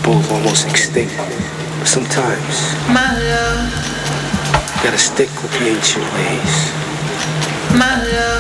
both almost extinct. But sometimes, you gotta stick with the ancient ways.